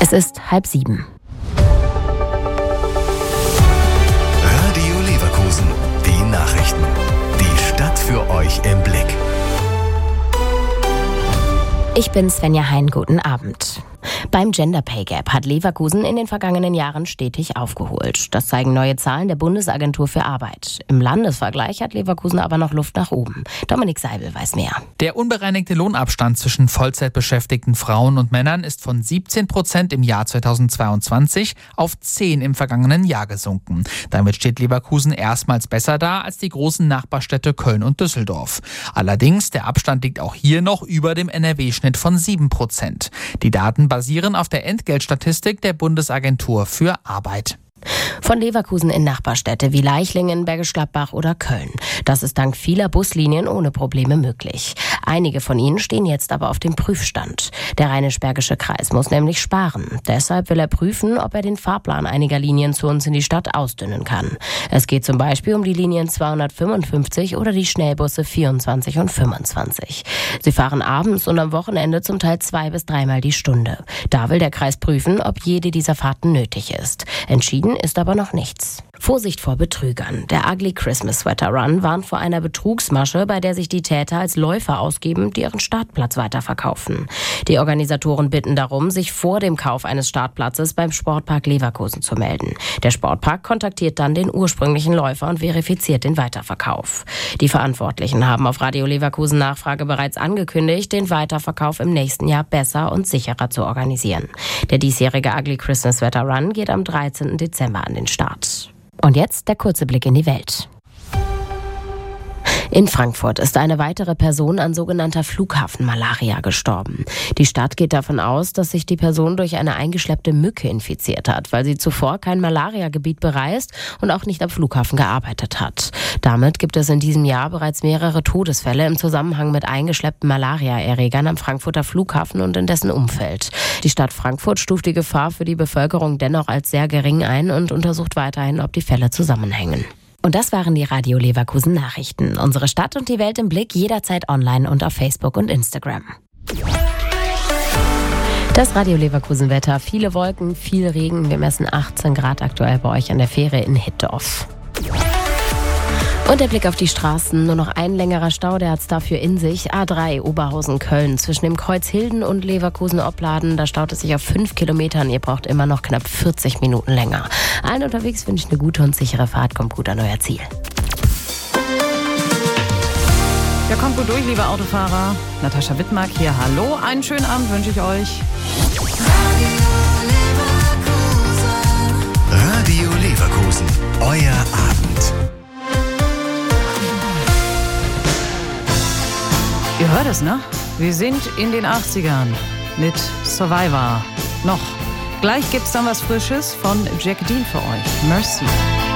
Es ist 6:30. Radio Leverkusen, die Nachrichten. Die Stadt für euch im Blick. Ich bin Svenja Hein, guten Abend. Beim Gender Pay Gap hat Leverkusen in den vergangenen Jahren stetig aufgeholt. Das zeigen neue Zahlen der Bundesagentur für Arbeit. Im Landesvergleich hat Leverkusen aber noch Luft nach oben. Dominik Seibel weiß mehr. Der unbereinigte Lohnabstand zwischen Vollzeitbeschäftigten Frauen und Männern ist von 17% im Jahr 2022 auf 10% im vergangenen Jahr gesunken. Damit steht Leverkusen erstmals besser da als die großen Nachbarstädte Köln und Düsseldorf. Allerdings, der Abstand liegt auch hier noch über dem NRW-Schnitt von 7%. Die Daten basieren auf der Entgeltstatistik der Bundesagentur für Arbeit. Von Leverkusen in Nachbarstädte wie Leichlingen, Bergisch Gladbach oder Köln. Das ist dank vieler Buslinien ohne Probleme möglich. Einige von ihnen stehen jetzt aber auf dem Prüfstand. Der Rheinisch-Bergische Kreis muss nämlich sparen. Deshalb will er prüfen, ob er den Fahrplan einiger Linien zu uns in die Stadt ausdünnen kann. Es geht zum Beispiel um die Linien 255 oder die Schnellbusse 24 und 25. Sie fahren abends und am Wochenende zum Teil 2- bis 3-mal die Stunde. Da will der Kreis prüfen, ob jede dieser Fahrten nötig ist. Entschieden ist aber noch nichts. Vorsicht vor Betrügern. Der Ugly Christmas Sweater Run warnt vor einer Betrugsmasche, bei der sich die Täter als Läufer ausgeben, die ihren Startplatz weiterverkaufen. Die Organisatoren bitten darum, sich vor dem Kauf eines Startplatzes beim Sportpark Leverkusen zu melden. Der Sportpark kontaktiert dann den ursprünglichen Läufer und verifiziert den Weiterverkauf. Die Verantwortlichen haben auf Radio Leverkusen Nachfrage bereits angekündigt, den Weiterverkauf im nächsten Jahr besser und sicherer zu organisieren. Der diesjährige Ugly Christmas Sweater Run geht am 13. Dezember an den Start. Und jetzt der kurze Blick in die Welt. In Frankfurt ist eine weitere Person an sogenannter Flughafenmalaria gestorben. Die Stadt geht davon aus, dass sich die Person durch eine eingeschleppte Mücke infiziert hat, weil sie zuvor kein Malariagebiet bereist und auch nicht am Flughafen gearbeitet hat. Damit gibt es in diesem Jahr bereits mehrere Todesfälle im Zusammenhang mit eingeschleppten Malariaerregern am Frankfurter Flughafen und in dessen Umfeld. Die Stadt Frankfurt stuft die Gefahr für die Bevölkerung dennoch als sehr gering ein und untersucht weiterhin, ob die Fälle zusammenhängen. Und das waren die Radio Leverkusen Nachrichten. Unsere Stadt und die Welt im Blick, jederzeit online und auf Facebook und Instagram. Das Radio Leverkusen Wetter, viele Wolken, viel Regen. Wir messen 18 Grad aktuell bei euch an der Fähre in Hittorf. Und der Blick auf die Straßen, nur noch ein längerer Stau, der hat es dafür in sich. A3 Oberhausen-Köln zwischen dem Kreuz Hilden und Leverkusen-Opladen, da staut es sich auf 5 Kilometern. Ihr braucht immer noch knapp 40 Minuten länger. Allen unterwegs wünsche ich eine gute und sichere Fahrt, kommt gut an euer Ziel. Ja, kommt gut durch, liebe Autofahrer. Natascha Wittmark hier, hallo, einen schönen Abend wünsche ich euch. Radio Leverkusen, euer Abend. Ihr hört es, ne? Wir sind in den 80ern mit Survivor. Noch. Gleich gibt's dann was Frisches von Jack Dean für euch. Mercy.